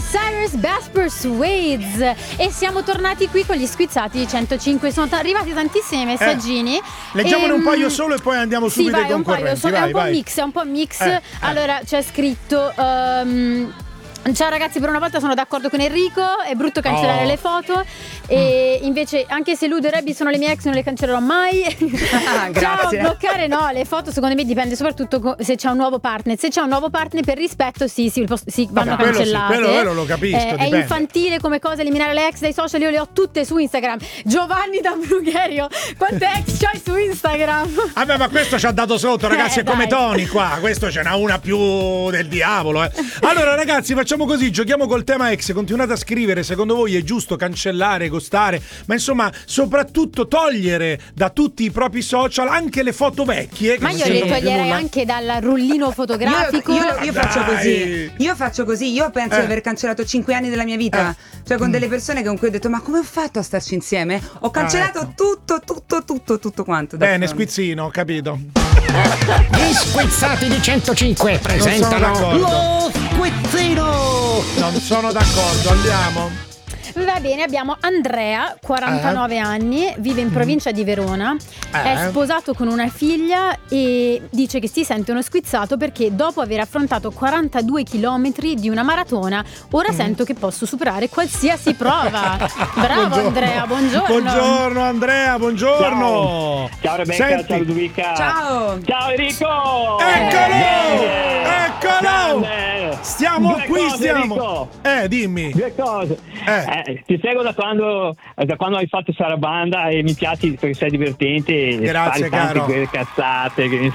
Cyrus Best Persuades. E siamo tornati qui con gli squizzati 105. Sono arrivati tantissimi messaggini. Leggiamone un paio solo e poi andiamo subito ai concorrenti. È un po' mix. Allora c'è scritto ciao ragazzi, per una volta sono d'accordo con Enrico, è brutto cancellare le foto. E invece anche se Ludo e Rebby sono le mie ex non le cancellerò mai. Ciao, bloccare no, le foto secondo me dipende soprattutto se c'è un nuovo partner. Se c'è un nuovo partner per rispetto sì, vanno cancellate. Quello lo capisco, è infantile come cosa eliminare le ex dai social, io le ho tutte su Instagram. Giovanni da Brugherio, quante ex c'hai su Instagram? Vabbè, ma questo ci ha dato sotto, ragazzi, è come Tony qua, questo ce n'ha una più del diavolo. Allora ragazzi, facciamo così, giochiamo col tema ex, continuate a scrivere, secondo voi è giusto cancellare, ghostare, ma insomma soprattutto togliere da tutti i propri social anche le foto vecchie. Ma io le toglierei anche dal rullino fotografico. Io faccio così, io penso di aver cancellato 5 anni della mia vita, cioè con delle persone con cui ho detto ma come ho fatto a starci insieme? Ho cancellato tutto quanto. Bene, Squizzino, ho capito. Gli Squizzati di 105 presentano lo Squizzino. Non sono d'accordo, andiamo. Va bene, abbiamo Andrea, 49 anni, vive in provincia di Verona, è sposato con una figlia e dice che si sente uno squizzato perché dopo aver affrontato 42 chilometri di una maratona, ora sento che posso superare qualsiasi prova. Bravo buongiorno. Andrea, buongiorno. Buongiorno Andrea, buongiorno. Ciao Rebecca, ciao Ludovica. Ciao. Ciao Enrico. Eccolo. Stiamo Due qui, cose, stiamo. Enrico. Dimmi. Due cose. Ti seguo da quando hai fatto Sarabanda e mi piaci perché sei divertente. Grazie, e fai tante caro. quelle cazzate che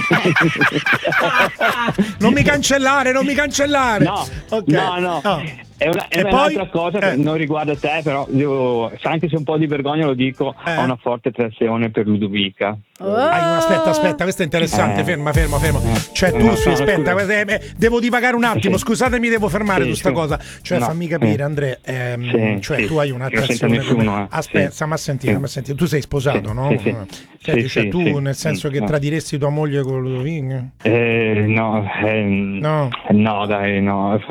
Non mi cancellare. No, okay. no. È poi? un'altra cosa che non riguarda te, però anche se un po' di vergogna lo dico, ho una forte attrazione per Ludovica. Aspetta, questo è interessante. Ferma. Cioè tu aspetta, devo divagare un attimo. Sì. Scusatemi, devo fermare tu sta cosa. Cioè fammi capire, Andrea, tu hai un'attrazione. Aspetta, stiamo a sentire. Tu sei sposato, no? Sì. Tu nel senso che tradiresti tua moglie con Ludovica? No, dai,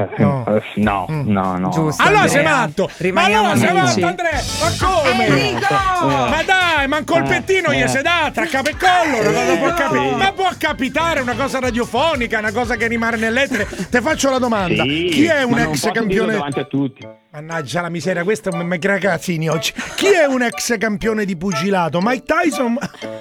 no. Giusto, allora Andrea. sei matto! Rimaniamo amici. Andrea! Ma come? Enrico! Ma dai, ma un colpettino gli si dà tra capo e collo, una cosa ma può capitare una cosa radiofonica, una cosa che rimane nell'etere. Te faccio la domanda: chi è un ex campione? Davanti a tutti. Mannaggia la miseria, questo è un ragazzini oggi. Chi è un ex campione di pugilato? Mike Tyson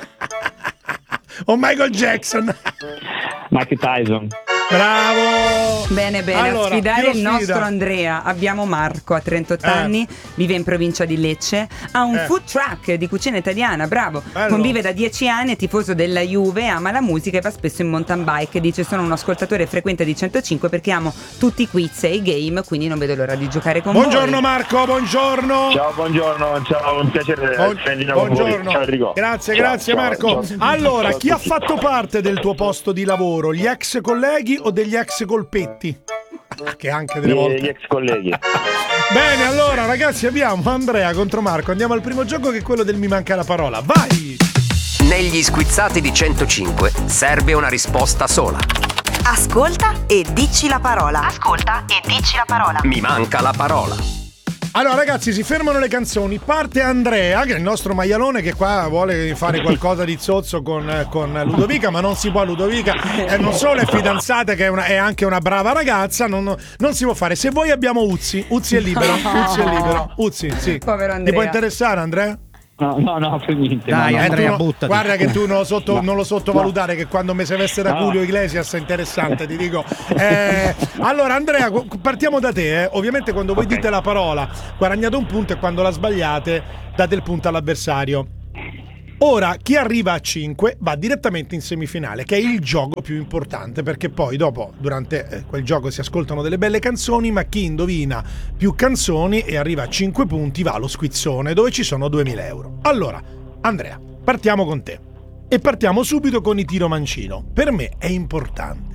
o Michael Jackson? Mike Tyson. Bravo! Bene, allora, a sfidare il nostro Andrea abbiamo Marco, ha 38 anni, vive in provincia di Lecce, ha un food truck di cucina italiana, bravo. Convive da 10 anni, è tifoso della Juve, ama la musica e va spesso in mountain bike. Dice sono un ascoltatore frequente di 105 perché amo tutti i quiz e i game, quindi non vedo l'ora di giocare con buongiorno voi. Marco, buongiorno. Ciao, buongiorno, un piacere. Buongiorno. Ciao Enrico. Grazie Marco. Allora, chi ha fatto parte del tuo posto di lavoro? Gli ex colleghi o degli ex colpetti? Che anche delle volte gli ex colleghi. Bene, allora ragazzi, abbiamo Andrea contro Marco. Andiamo al primo gioco, che è quello del mi manca la parola. Vai! Negli Squizzati di 105 serve una risposta sola. Ascolta e dici la parola. Ascolta e dici la parola. Mi manca la parola. Allora ragazzi, si fermano le canzoni. Parte Andrea, che è il nostro maialone, che qua vuole fare qualcosa di zozzo con Ludovica, ma non si può. Ludovica non solo è fidanzata, che è anche una brava ragazza, non si può fare. Se voi abbiamo Uzzi è libero. Uzzi, sì. Povero Andrea. Ti può interessare, Andrea? No, per niente. Dai, no. Andrea, buttati. Guarda che tu non lo sottovalutare, che quando mi sei veste da Julio Iglesias è interessante, ti dico. Allora Andrea, partiamo da te. Ovviamente quando voi dite la parola guadagnate un punto e quando la sbagliate date il punto all'avversario. Ora, chi arriva a 5 va direttamente in semifinale, che è il gioco più importante, perché poi dopo, durante quel gioco, si ascoltano delle belle canzoni, ma chi indovina più canzoni e arriva a 5 punti va allo squizzone, dove ci sono 2.000 euro. Allora, Andrea, partiamo con te. E partiamo subito con i tiro mancino. Per me è importante